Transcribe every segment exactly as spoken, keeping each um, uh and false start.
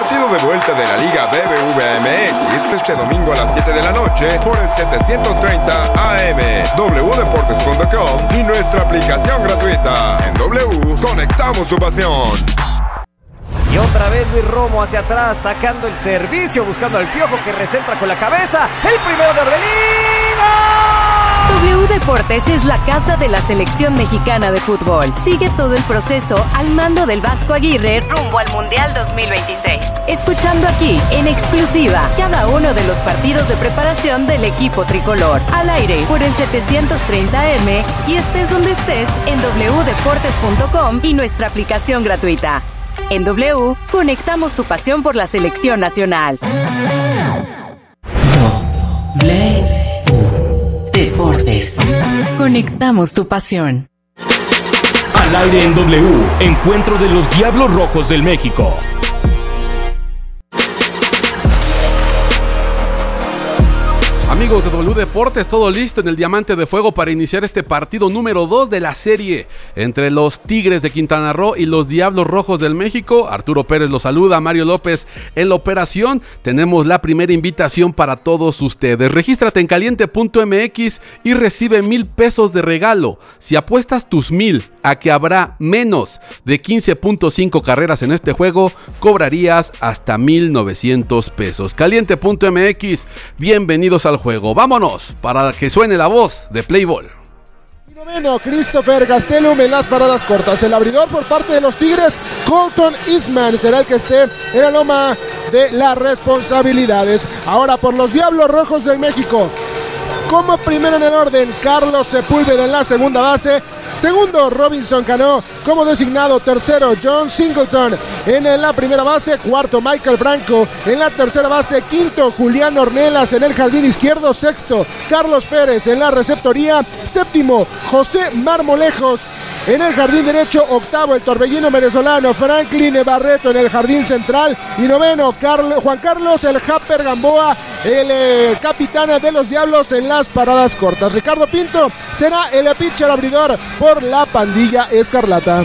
partido de vuelta de la Liga B B V M X este domingo a las siete de la noche por el setecientos treinta A M, doble u deportes punto com y nuestra aplicación gratuita. En W, conectamos tu pasión. Y otra vez Luis Romo hacia atrás, sacando el servicio, buscando al Piojo que recentra con la cabeza. El primero de Orbelín. W Deportes es la casa de la selección mexicana de fútbol. Sigue todo el proceso al mando del Vasco Aguirre rumbo al Mundial dos mil veintiséis. Escuchando aquí, en exclusiva, cada uno de los partidos de preparación del equipo tricolor. Al aire, por el setecientos treinta A M y estés donde estés en doble u deportes punto com y nuestra aplicación gratuita. En W, conectamos tu pasión por la selección nacional. W Deportes. Conectamos tu pasión. Al aire en W, encuentro de los Diablos Rojos del México. Amigos de W Deportes, todo listo en el Diamante de Fuego para iniciar este partido número dos de la serie entre los Tigres de Quintana Roo y los Diablos Rojos del México. Arturo Pérez los saluda, Mario López en la operación. Tenemos la primera invitación para todos ustedes. Regístrate en caliente punto m x y recibe mil pesos de regalo. Si apuestas tus mil a que habrá menos de quince punto cinco carreras en este juego, cobrarías hasta mil novecientos pesos. caliente punto m x, bienvenidos al juego. Vámonos para que suene la voz de Playball. Noveno, Christopher Gastelum en las paradas cortas. El abridor por parte de los Tigres, Colton Eastman, será el que esté en la loma de las responsabilidades. Ahora por los Diablos Rojos del México. Como primero en el orden, Carlos Sepúlveda en la segunda base. Segundo, Robinson Cano como designado. Tercero, John Singleton en la primera base. Cuarto, Michael Franco en la tercera base. Quinto, Julián Ornelas en el jardín izquierdo. Sexto, Carlos Pérez en la receptoría. Séptimo, José Marmolejos en el jardín derecho. Octavo, el torbellino venezolano Franklin Barreto en el jardín central. Y noveno, Carl, Juan Carlos el Japper Gamboa, el eh, capitán de los Diablos en las paradas cortas. Ricardo Pinto será el pitcher abridor por la pandilla escarlata.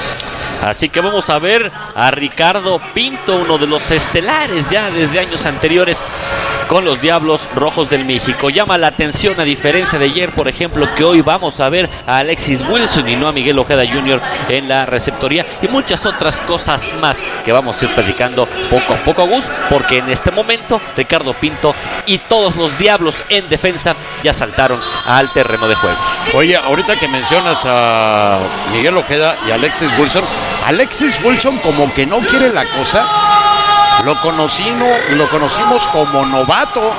Así que vamos a ver a Ricardo Pinto, uno de los estelares ya desde años anteriores con los Diablos Rojos del México. Llama la atención, a diferencia de ayer, por ejemplo, que hoy vamos a ver a Alexis Wilson y no a Miguel Ojeda junior en la receptoría, y muchas otras cosas más que vamos a ir platicando poco a poco, Gus, porque en este momento Ricardo Pinto y todos los Diablos en defensa ya saltaron al terreno de juego. Oye, ahorita que mencionas a Miguel Ojeda y Alexis Wilson, Alexis Wilson como que no quiere la cosa. Lo conocimos, lo conocimos como novato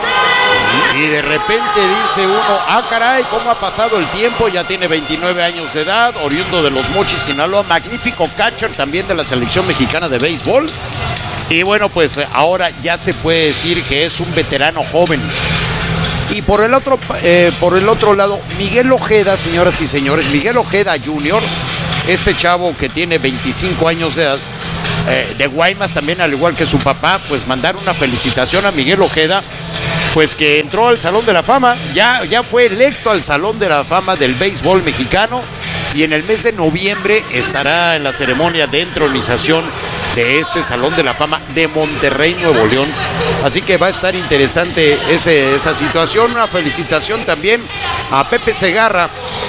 y de repente dice uno, ah caray, cómo ha pasado el tiempo, ya tiene veintinueve años de edad, oriundo de Los Mochis, Sinaloa, magnífico catcher también de la selección mexicana de béisbol. Y bueno, pues ahora ya se puede decir que es un veterano joven. Y por el otro, eh, por el otro lado, Miguel Ojeda, señoras y señores, Miguel Ojeda junior, este chavo que tiene veinticinco años de edad, eh, de Guaymas también, al igual que su papá, pues mandar una felicitación a Miguel Ojeda, pues que entró al Salón de la Fama, ya, ya fue electo al Salón de la Fama del béisbol mexicano, y en el mes de noviembre estará en la ceremonia de entronización de este Salón de la Fama de Monterrey, Nuevo León. Así que va a estar interesante ese, esa situación. Una felicitación también a Pepe Segarra,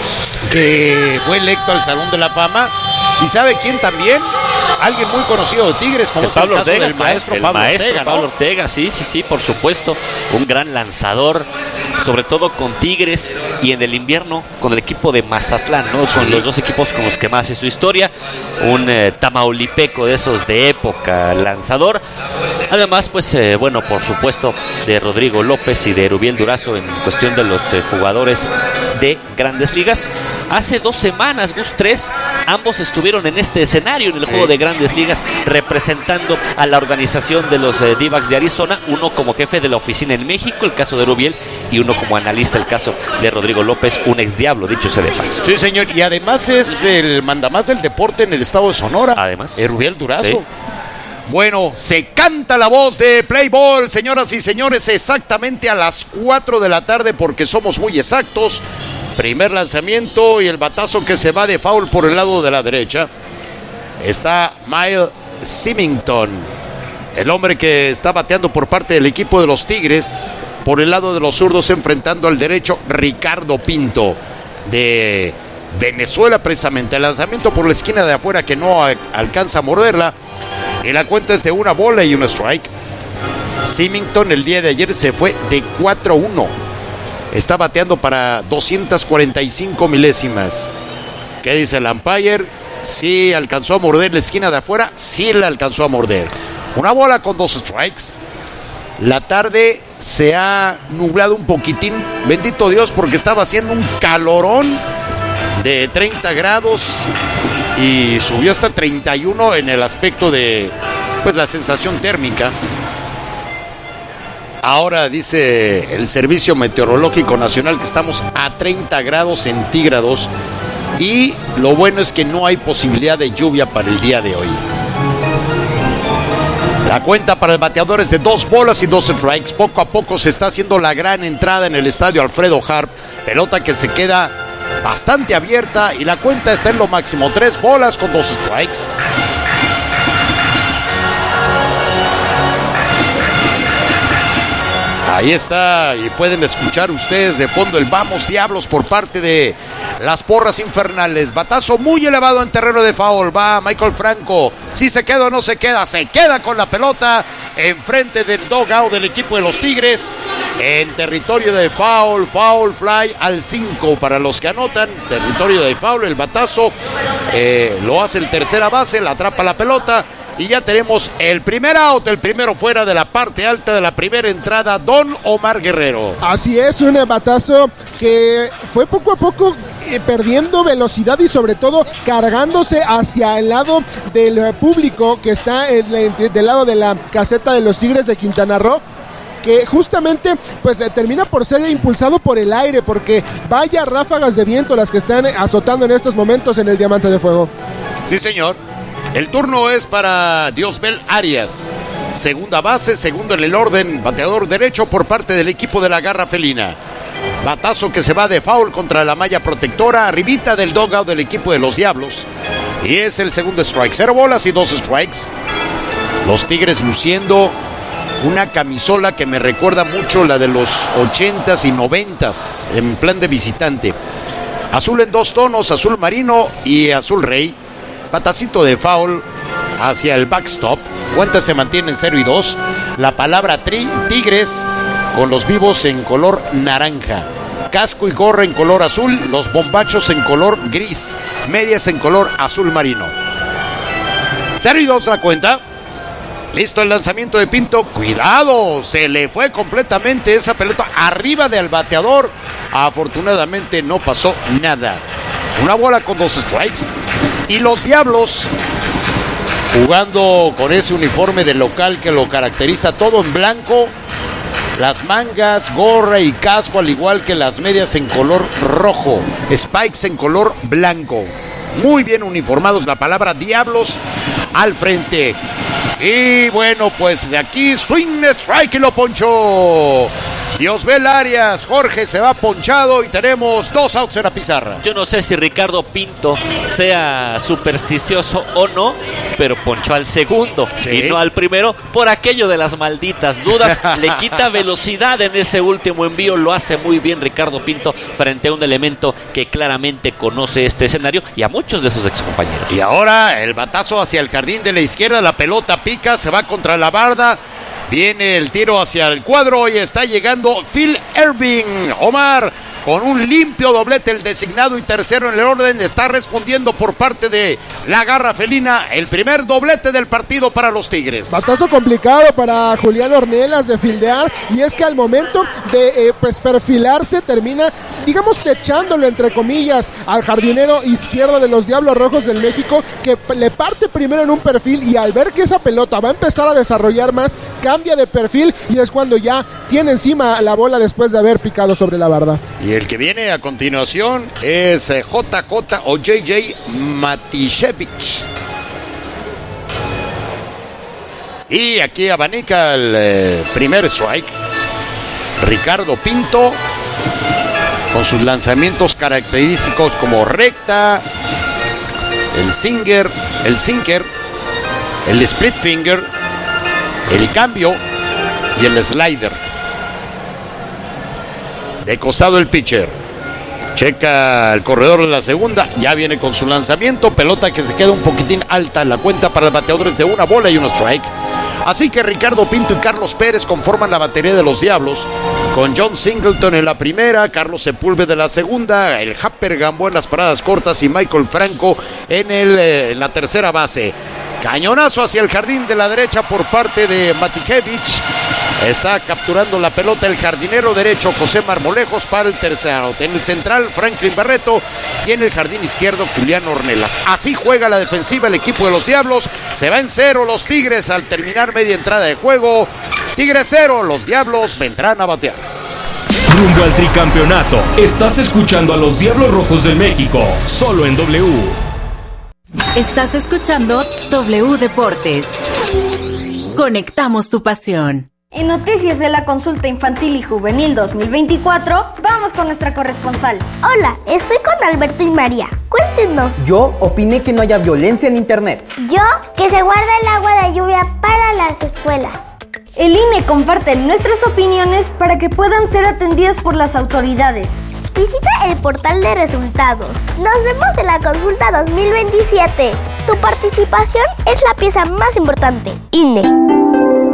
que fue electo al Salón de la Fama. ¿Y sabe quién también? Alguien muy conocido de Tigres, como es el caso Ortega, del maestro el Pablo maestro Ortega, ¿no? Pablo Ortega, sí, sí, sí, por supuesto. Un gran lanzador, sobre todo con Tigres, y en el invierno con el equipo de Mazatlán, ¿no? Son los dos equipos con los que más es su historia. Un eh, tamaulipeco de esos de época, lanzador. Además, pues, eh, bueno, por supuesto, de Rodrigo López y de Erubiel Durazo en cuestión de los eh, jugadores de Grandes Ligas. Hace dos semanas, Gus, tres, ambos estuvieron en este escenario, en el juego de Grandes Ligas, representando a la organización de los eh, D-backs de Arizona, uno como jefe de la oficina en México, el caso de Erubiel, y uno como analista, el caso de Rodrigo López, un ex diablo, dicho sea de paso. Sí, señor, y además es el mandamás del deporte en el estado de Sonora. Además. Erubiel Durazo. Sí. Bueno, se canta la voz de Play Ball, señoras y señores, exactamente a las cuatro de la tarde, porque somos muy exactos. Primer lanzamiento y el batazo que se va de foul por el lado de la derecha. Está Miles Symington. el hombre que está bateando por parte del equipo de los Tigres, por el lado de los zurdos enfrentando al derecho, Ricardo Pinto, de Venezuela precisamente. El lanzamiento por la esquina de afuera que no a- alcanza a morderla, y la cuenta es de una bola y un strike. Symington el día de ayer se fue de cuatro uno. Está bateando para doscientas cuarenta y cinco milésimas. ¿Qué dice el umpire? Sí alcanzó a morder la esquina de afuera, sí la alcanzó a morder. Una bola con dos strikes. La tarde se ha nublado un poquitín, bendito Dios, porque estaba haciendo un calorón de treinta grados y subió hasta treinta y uno en el aspecto de, pues, la sensación térmica. Ahora dice el Servicio Meteorológico Nacional que estamos a treinta grados centígrados y lo bueno es que no hay posibilidad de lluvia para el día de hoy. La cuenta para el bateador es de dos bolas y dos strikes. Poco a poco se está haciendo la gran entrada en el estadio Alfredo Harp. Pelota que se queda bastante abierta y la cuenta está en lo máximo. Tres bolas con dos strikes. Ahí está, y pueden escuchar ustedes de fondo el Vamos Diablos por parte de las Porras Infernales. Batazo muy elevado en terreno de foul. Va Michael Franco. Si se queda o no se queda, se queda con la pelota enfrente del dugout del equipo de los Tigres. En territorio de foul, foul fly al cinco para los que anotan. Territorio de foul, el batazo eh, lo hace el tercera base, la atrapa la pelota. Y ya tenemos el primer out, el primero fuera de la parte alta de la primera entrada, Don Omar Guerrero. Así es, un batazo que fue poco a poco eh, perdiendo velocidad y sobre todo cargándose hacia el lado del eh, público que está en, en, del lado de la caseta de los Tigres de Quintana Roo, que justamente pues eh, termina por ser impulsado por el aire, porque vaya ráfagas de viento las que están azotando en estos momentos en el Diamante de Fuego. Sí, señor. El turno es para Diosbel Arias. Segunda base, segundo en el orden, bateador derecho por parte del equipo de la Garra Felina. Batazo que se va de foul contra la malla protectora, arribita del dugout del equipo de los Diablos. Y es el segundo strike. Cero bolas y dos strikes. Los Tigres luciendo una camisola que me recuerda mucho la de los ochentas y noventas en plan de visitante. Azul en dos tonos, azul marino y azul rey. Batacito de foul hacia el backstop. Cuenta se mantiene en cero y dos. La palabra tri, Tigres con los vivos en color naranja. Casco y gorra en color azul. Los bombachos en color gris. Medias en color azul marino. cero y dos la cuenta. Listo el lanzamiento de Pinto. Cuidado, se le fue completamente esa pelota arriba del bateador. Afortunadamente no pasó nada. Una bola con dos strikes. Y los Diablos jugando con ese uniforme de local que lo caracteriza, todo en blanco. Las mangas, gorra y casco, al igual que las medias en color rojo. Spikes en color blanco. Muy bien uniformados, la palabra Diablos al frente. Y bueno, pues aquí swing strike y lo ponchó Diosbel Arias. Jorge se va ponchado y tenemos dos outs en la pizarra. Yo no sé si Ricardo Pinto sea supersticioso o no, pero ponchó al segundo Sí. y no al primero por aquello de las malditas dudas. Le quita velocidad en ese último envío. Lo hace muy bien Ricardo Pinto frente a un elemento que claramente conoce este escenario y a muchos de sus excompañeros. Y ahora el batazo hacia el jardín de la izquierda. La pelota pica, se va contra la barda. Viene el tiro hacia el cuadro y está llegando Phil Erving. Omar con un limpio doblete, el designado y tercero en el orden. Está respondiendo por parte de la Garra Felina el primer doblete del partido para los Tigres. Batazo complicado para Julián Ornelas de fildear, y es que al momento de eh, pues perfilarse termina, digamos, techándolo entre comillas al jardinero izquierdo de los Diablos Rojos del México, que le parte primero en un perfil, y al ver que esa pelota va a empezar a desarrollar más, cambia de perfil y es cuando ya tiene encima la bola después de haber picado sobre la barda. Y el que viene a continuación es eh, J J o J J Matishevich. Y aquí abanica el eh, primer strike. Ricardo Pinto con sus lanzamientos característicos como recta, el singer, el sinker, el split finger. el cambio y el slider. De costado el pitcher. Checa el corredor de la segunda. Ya viene con su lanzamiento. Pelota que se queda un poquitín alta en la cuenta para los bateadores de una bola y un strike. Así que Ricardo Pinto y Carlos Pérez conforman la batería de los Diablos. Con John Singleton en la primera, Carlos Sepúlveda en la segunda, el Happer Gamboa en las paradas cortas y Michael Franco en, el, eh, en la tercera base. Cañonazo hacia el jardín de la derecha por parte de Matikevich. Está capturando la pelota el jardinero derecho José Marmolejos para el tercer out. En el central, Franklin Barreto. Y en el jardín izquierdo, Julián Ornelas. Así juega la defensiva el equipo de los Diablos. Se va en cero los Tigres al terminar media entrada de juego. Tigres cero, los Diablos vendrán a batear. Rumbo al tricampeonato. Estás escuchando a los Diablos Rojos del México, solo en W. Estás escuchando W Deportes. Conectamos tu pasión. En noticias de la consulta infantil y juvenil dos mil veinticuatro, vamos con nuestra corresponsal. Hola, estoy con Alberto y María. Cuéntenos. Yo opiné que no haya violencia en internet. Yo, que se guarda el agua de lluvia para las escuelas. El I N E comparte nuestras opiniones para que puedan ser atendidas por las autoridades. Visita el portal de resultados. Nos vemos en la consulta dos mil veintisiete. Tu participación es la pieza más importante. I N E.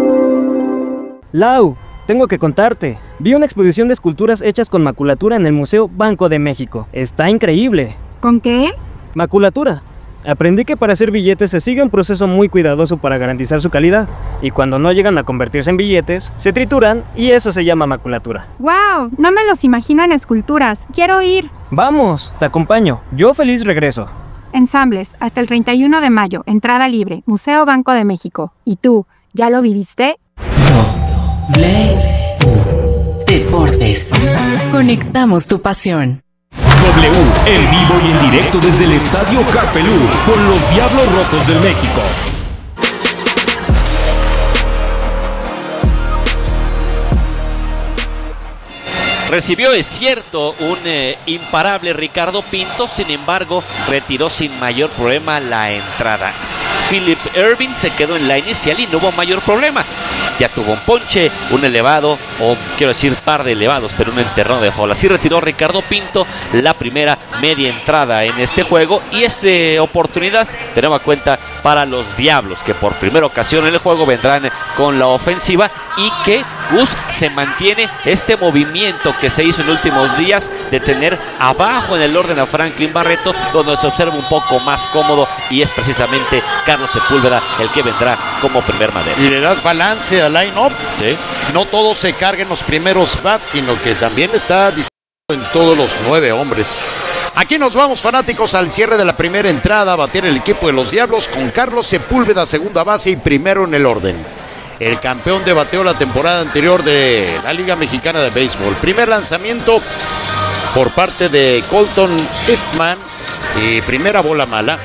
Lau, tengo que contarte. Vi una exposición de esculturas hechas con maculatura en el Museo Banco de México. Está increíble. ¿Con qué? Maculatura. Aprendí que para hacer billetes se sigue un proceso muy cuidadoso para garantizar su calidad. Y cuando no llegan a convertirse en billetes, se trituran y eso se llama maculatura. ¡Wow! No me los imagino en esculturas. ¡Quiero ir! ¡Vamos! Te acompaño. Yo feliz regreso. Ensambles, hasta el treinta y uno de mayo. Entrada libre. Museo Banco de México. ¿Y tú? ¿Ya lo viviste? W Deportes. Conectamos tu pasión. W, en vivo y en directo desde el Estadio Carpelú, con los Diablos Rojos del México. Recibió, es cierto, un eh, imparable Ricardo Pinto, sin embargo, retiró sin mayor problema la entrada. Philip Irving se quedó en la inicial y no hubo mayor problema. Ya tuvo un ponche, un elevado, o quiero decir par de elevados, pero un enterrón de foul. Así retiró Ricardo Pinto la primera media entrada en este juego. Y es eh, oportunidad, de nueva cuenta, para los Diablos, que por primera ocasión en el juego vendrán con la ofensiva. Y que Gus se mantiene este movimiento que se hizo en últimos días de tener abajo en el orden a Franklin Barreto, donde se observa un poco más cómodo, y es precisamente Carlos Sepúlveda el que vendrá como primer madero. Y le das balance al line-up. ¿Sí? No todo se carga en los primeros bats, sino que también está distribuido en todos los nueve hombres. Aquí nos vamos, fanáticos, al cierre de la primera entrada a batir el equipo de los Diablos con Carlos Sepúlveda, segunda base y primero en el orden. El campeón de bateo la temporada anterior de la Liga Mexicana de Béisbol. Primer lanzamiento por parte de Colton Eastman y primera bola mala.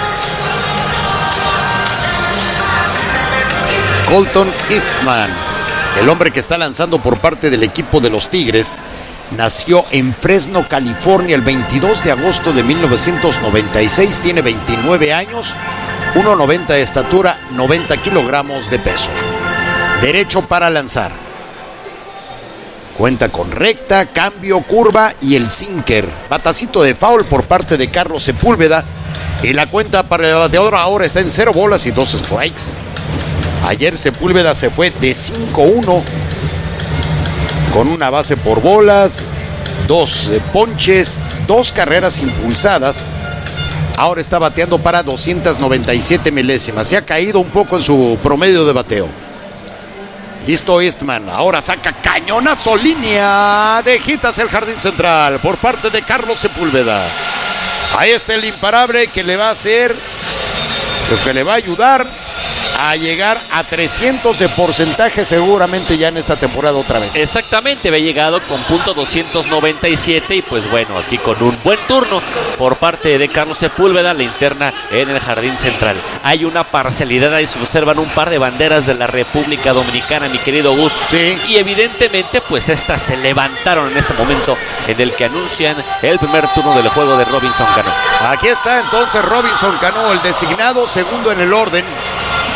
Colton Eastman, el hombre que está lanzando por parte del equipo de los Tigres, nació en Fresno, California, el veintidós de agosto de mil novecientos noventa y seis. Tiene veintinueve años, uno noventa de estatura, noventa kilogramos de peso. Derecho para lanzar. Cuenta con recta, cambio, curva y el sinker. Batacito de foul por parte de Carlos Sepúlveda. Y la cuenta para el bateador ahora está en cero bolas y dos strikes. Ayer Sepúlveda se fue de cinco uno con una base por bolas, dos ponches, dos carreras impulsadas. Ahora está bateando para doscientas noventa y siete milésimas. Se ha caído un poco en su promedio de bateo. Listo Eastman, ahora saca cañonazo, línea de hitas el jardín central por parte de Carlos Sepúlveda. Ahí está el imparable que le va a hacer, lo que le va a ayudar a llegar a trescientos de porcentaje seguramente ya en esta temporada otra vez. Exactamente, había llegado con punto doscientos noventa y siete y pues bueno, aquí con un buen turno por parte de Carlos Sepúlveda, la interna en el jardín central. Hay una parcialidad, ahí se observan un par de banderas de la República Dominicana, mi querido Gus. Sí. Y evidentemente pues estas se levantaron en este momento en el que anuncian el primer turno del juego de Robinson Cano. Aquí está entonces Robinson Cano, el designado segundo en el orden.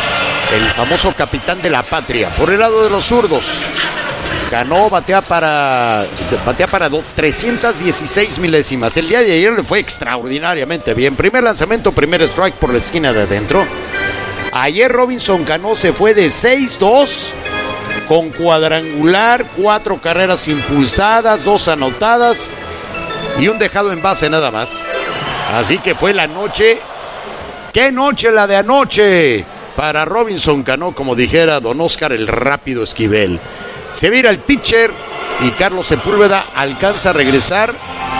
el famoso capitán de la patria. Por el lado de los zurdos, ganó, batea para, batea para trescientas dieciséis milésimas. El día de ayer le fue extraordinariamente bien. Primer lanzamiento, primer strike por la esquina de adentro. Ayer Robinson Cano se fue de seis dos con cuadrangular, cuatro carreras impulsadas, dos anotadas y un dejado en base nada más. Así que fue la noche, qué noche la de anoche para Robinson Cano, como dijera don Oscar el Rápido Esquivel. Se vira el pitcher y Carlos Sepúlveda alcanza a regresar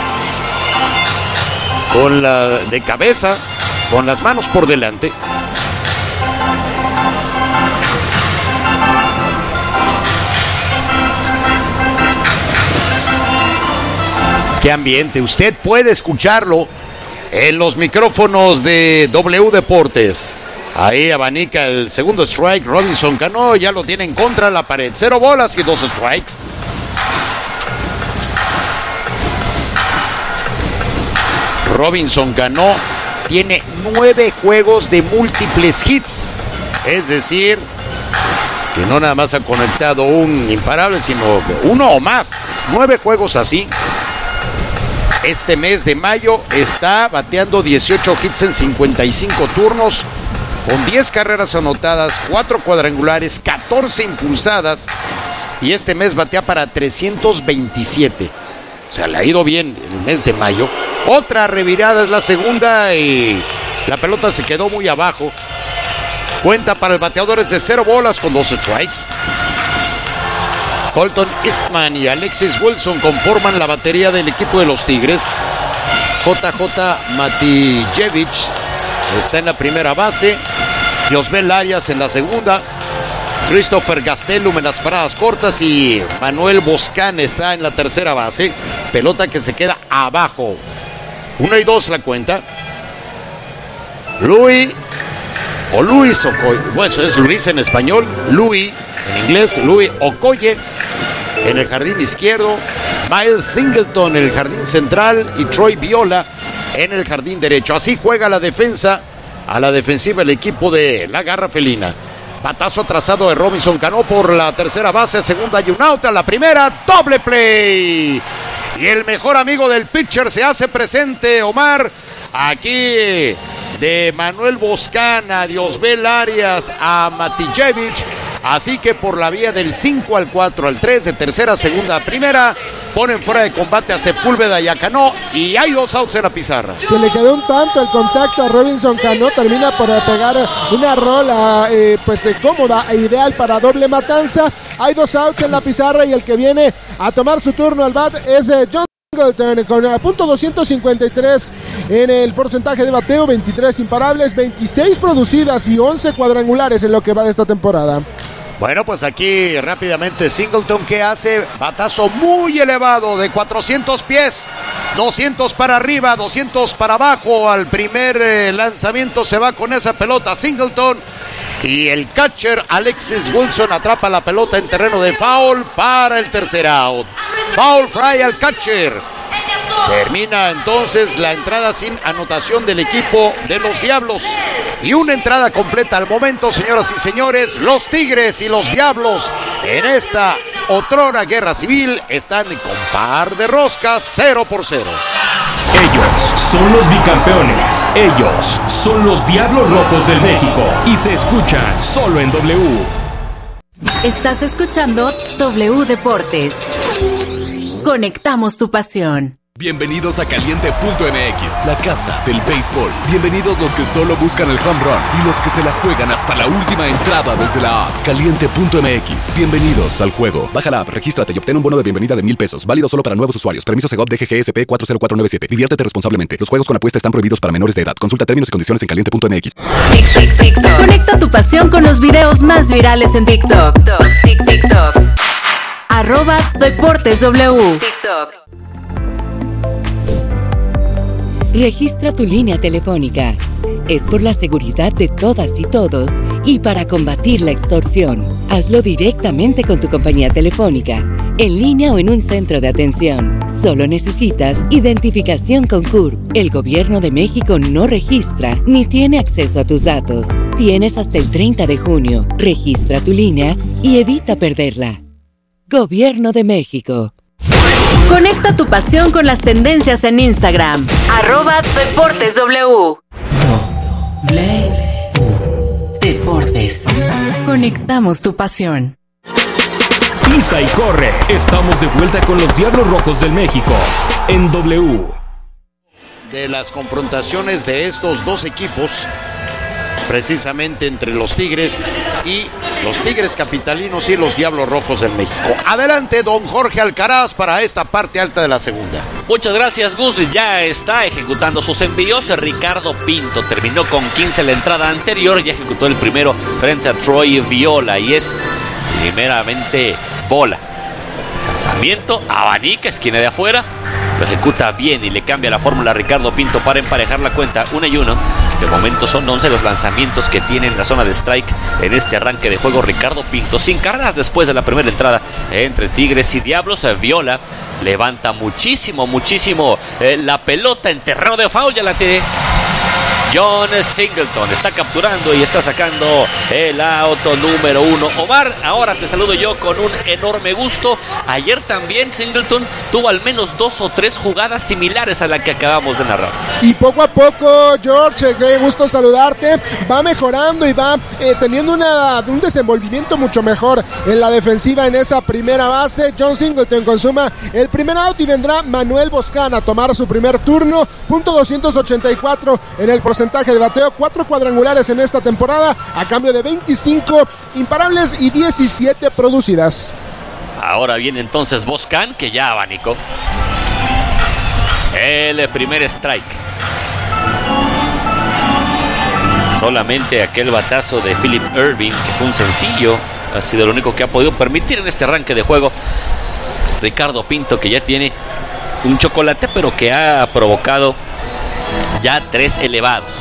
con la de cabeza, con las manos por delante. Qué ambiente, usted puede escucharlo en los micrófonos de W Deportes. Ahí abanica el segundo strike, Robinson Cano ya lo tiene en contra la pared. Cero bolas y dos strikes. Robinson Cano tiene nueve juegos de múltiples hits. Es decir, que no nada más ha conectado un imparable, sino uno o más. Nueve juegos así. Este mes de mayo está bateando dieciocho hits en cincuenta y cinco turnos, con diez carreras anotadas, cuatro cuadrangulares, catorce impulsadas, y este mes batea para trescientos veintisiete. O sea, le ha ido bien el mes de mayo. Otra revirada es la segunda y la pelota se quedó muy abajo. Cuenta para el bateador es de cero bolas con dos strikes. Colton Eastman y Alexis Wilson conforman la batería del equipo de los Tigres. J J Matijevich está en la primera base. Josbel Arias en la segunda. Christopher Gastelum en las paradas cortas y Manuel Boscan está en la tercera base. Pelota que se queda abajo. Una y dos la cuenta. Luis o Luis Ocoye. Bueno, eso es Luis en español. Luis en inglés. Luis Ocoye en el jardín izquierdo, Miles Singleton en el jardín central y Troy Viola en el jardín derecho. Así juega la defensa, a la defensiva el equipo de la Garra Felina. Batazo atrasado de Robinson Cano por la tercera base, segunda y un out, a la primera, doble play. Y el mejor amigo del pitcher se hace presente, Omar, aquí de Manuel Boscan a Josbel Arias a Matijevich. Así que por la vía del cinco al cuatro al tres, de tercera a segunda a primera, ponen fuera de combate a Sepúlveda y a Cano, y hay dos outs en la pizarra. Se le quedó un tanto el contacto a Robinson Cano, termina por pegar una rola eh, pues eh, cómoda e ideal para doble matanza. Hay dos outs en la pizarra y el que viene a tomar su turno al bat es eh, John Singleton con a punto doscientos cincuenta y tres en el porcentaje de bateo, veintitrés imparables, veintiséis producidas y once cuadrangulares en lo que va de esta temporada. Bueno, pues aquí rápidamente Singleton, que hace batazo muy elevado de cuatrocientos pies, doscientos para arriba, doscientos para abajo. Al primer eh, lanzamiento se va con esa pelota Singleton y el catcher Alexis Wilson atrapa la pelota en terreno de foul para el tercer out. Foul fly al catcher. Termina entonces la entrada sin anotación del equipo de los Diablos. Y una entrada completa al momento, señoras y señores. Los Tigres y los Diablos en esta otrora guerra civil están con par de roscas, cero por cero. Ellos son los bicampeones. Ellos son los Diablos Rojos del México. Y se escuchan solo en W. Estás escuchando W Deportes. Conectamos tu pasión. Bienvenidos a Caliente punto M X, la casa del béisbol. Bienvenidos los que solo buscan el home run y los que se la juegan hasta la última entrada desde la app. Caliente punto M X, bienvenidos al juego. Baja la app, regístrate y obtén un bono de bienvenida de mil pesos. Válido solo para nuevos usuarios. Permiso Segov D G G S P cuatro cero cuatro nueve siete. Diviértete responsablemente. Los juegos con apuesta están prohibidos para menores de edad. Consulta términos y condiciones en Caliente punto M X. Conecta tu pasión con los videos más virales en TikTok. TikTok. Arroba Deportes W. TikTok. Registra tu línea telefónica. Es por la seguridad de todas y todos y para combatir la extorsión. Hazlo directamente con tu compañía telefónica. en línea o en un centro de atención. Solo necesitas identificación con C U R P. El Gobierno de México no registra ni tiene acceso a tus datos. Tienes hasta el treinta de junio. Registra tu línea y evita perderla. Gobierno de México. Conecta tu pasión con las tendencias en Instagram. Arroba Deportes W. Deportes. Conectamos tu pasión. Pisa y corre. Estamos de vuelta con los Diablos Rojos del México en W. De las confrontaciones de estos dos equipos, precisamente entre los Tigres y los Tigres capitalinos y los Diablos Rojos del México. Adelante, don Jorge Alcaraz, para esta parte alta de la segunda. Muchas gracias, Gus. Ya está ejecutando sus envíos. Ricardo Pinto terminó con quince la entrada anterior y ejecutó el primero frente a Troy Viola. Y es primeramente bola. Lanzamiento, abanica, esquina de afuera. Lo ejecuta bien y le cambia la fórmula a Ricardo Pinto para emparejar la cuenta. Una y uno. De momento son once los lanzamientos que tiene en la zona de strike en este arranque de juego Ricardo Pinto. Sin carreras después de la primera entrada entre Tigres y Diablos. Viola levanta muchísimo, muchísimo eh, la pelota en terreno de foul. Ya la tiene John Singleton. Está capturando y está sacando el auto número uno. Omar, ahora te saludo yo con un enorme gusto. Ayer también Singleton tuvo al menos dos o tres jugadas similares a la que acabamos de narrar. Y poco a poco, George, qué gusto saludarte. Va mejorando y va eh, teniendo una, un desenvolvimiento mucho mejor en la defensiva en esa primera base. John Singleton consuma el primer out y vendrá Manuel Boscan a tomar su primer turno. Punto doscientos ochenta y cuatro en el porcentaje de bateo. Cuatro cuadrangulares en esta temporada a cambio de veinticinco imparables y diecisiete producidas. Ahora viene entonces Boscan, que ya abanicó. El primer strike. Solamente aquel batazo de Philip Irving, que fue un sencillo, ha sido lo único que ha podido permitir en este arranque de juego Ricardo Pinto, que ya tiene un chocolate, pero que ha provocado ya tres elevados.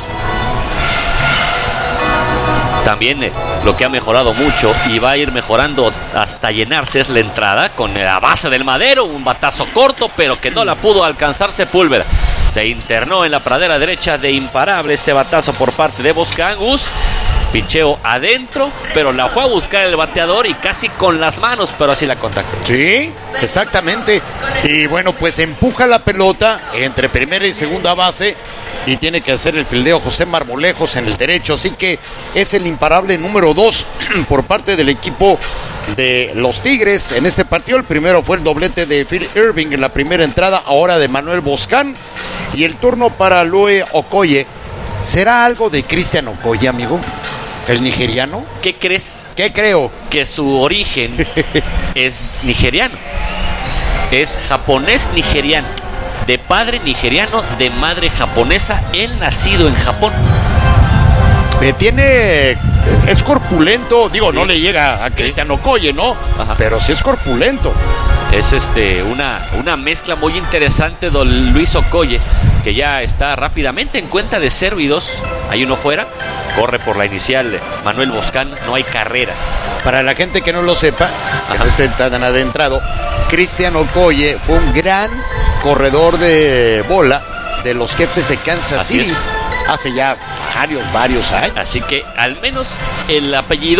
También eh, lo que ha mejorado mucho y va a ir mejorando hasta llenarse es la entrada con la base del madero, un batazo corto pero que no la pudo alcanzar Sepúlveda. Se internó en la pradera derecha de imparable este batazo por parte de Boscan. Picheo adentro, pero la fue a buscar el bateador y casi con las manos, pero así la contactó. Sí, exactamente. Y bueno, pues empuja la pelota entre primera y segunda base y tiene que hacer el fildeo José Marmolejos en el derecho. Así que es el imparable número dos por parte del equipo de los Tigres en este partido. El primero fue el doblete de Phil Irving en la primera entrada, ahora de Manuel Boscan. Y el turno para Loe Okoye. ¿Será algo de Christian Okoye, amigo? ¿El nigeriano? ¿Qué crees? ¿Qué creo? Que su origen es nigeriano. Es japonés-nigeriano. De padre nigeriano, de madre japonesa. Él nacido en Japón. Eh, tiene... Es corpulento. Digo, sí. No le llega a Christian sí. Okoye, ¿no? Ajá. Pero sí es corpulento. Es este una, una mezcla muy interesante, don Luis Okoye, que ya está rápidamente en cuenta de cero y dos. Hay uno fuera, corre por la inicial Manuel Boscan, no hay carreras. Para la gente que no lo sepa, que Ajá. no esté tan adentrado, Christian Okoye fue un gran corredor de bola de los Jefes de Kansas Así City. Es. Hace ya varios, varios años. Así que al menos el apellido